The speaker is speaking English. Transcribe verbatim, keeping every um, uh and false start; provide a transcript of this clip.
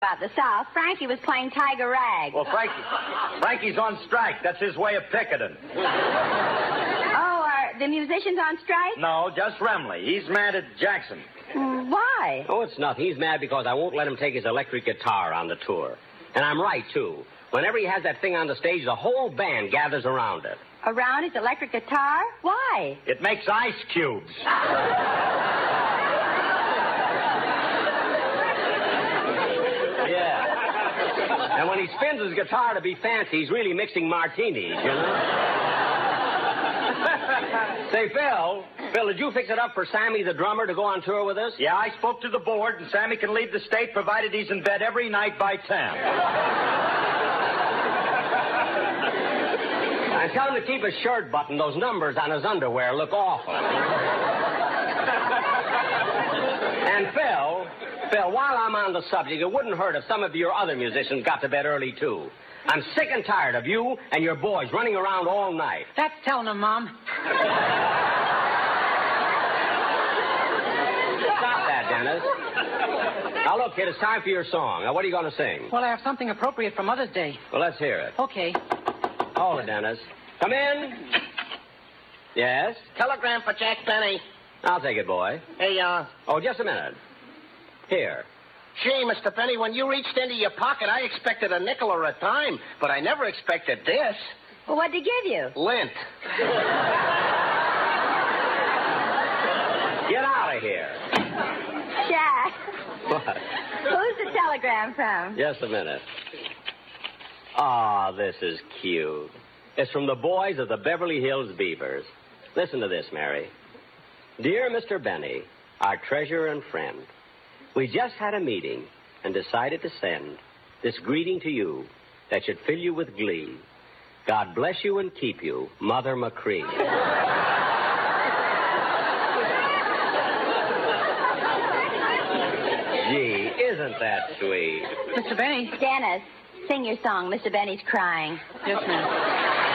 About the South, Frankie was playing Tiger Rag. Well, Frankie, Frankie's on strike. That's his way of picketing. Oh, are the musicians on strike? No, just Remley. He's mad at Jackson. Mm, why? Oh, it's nothing. He's mad because I won't let him take his electric guitar on the tour. And I'm right, too. Whenever he has that thing on the stage, the whole band gathers around it. Around his electric guitar? Why? It makes ice cubes. Yeah. And when he spins his guitar to be fancy, he's really mixing martinis, you know? Say, Phil, Phil, did you fix it up for Sammy the drummer to go on tour with us? Yeah, I spoke to the board, and Sammy can leave the state provided he's in bed every night by ten. I tell him to keep his shirt buttoned. Those numbers on his underwear look awful. And Phil, Phil, while I'm on the subject, it wouldn't hurt if some of your other musicians got to bed early, too. I'm sick and tired of you and your boys running around all night. That's telling them, Mom. Stop that, Dennis. Now, look, kid, it's time for your song. Now, what are you going to sing? Well, I have something appropriate for Mother's Day. Well, let's hear it. Okay. Hold it, Dennis. Come in. Yes? Telegram for Jack Benny. I'll take it, boy. Hey, uh... Oh, just a minute. Here. Gee, Mister Benny, when you reached into your pocket, I expected a nickel or a dime, but I never expected this. Well, what'd he give you? Lint. Get out of here. Jack. What? Who's the telegram from? Just a minute. Ah, this is cute. It's from the boys of the Beverly Hills Beavers. Listen to this, Mary. Dear Mister Benny, our treasurer and friend, we just had a meeting and decided to send this greeting to you that should fill you with glee. God bless you and keep you, Mother McCree. Gee, isn't that sweet? Mister Benny. Dennis, sing your song. Mister Benny's crying. Yes, ma'am.